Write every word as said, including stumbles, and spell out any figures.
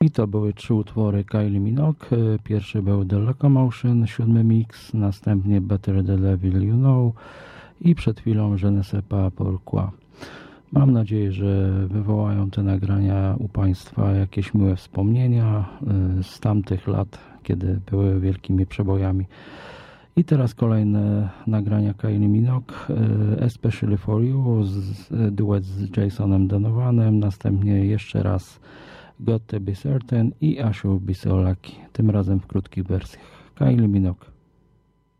I to były trzy utwory Kylie Minogue. Pierwszy był The Locomotion, siódmy mix, następnie Better the Devil You Know i przed chwilą Je ne sais pas pourquoi. Mam nadzieję, że wywołają te nagrania u Państwa jakieś miłe wspomnienia z tamtych lat, kiedy były wielkimi przebojami. I teraz kolejne nagrania Kylie Minogue, Especially for You, duet z Jasonem Donovanem, następnie jeszcze raz Got to be Certain i I Should be so lucky, tym razem w krótkich wersjach. Kylie Minogue.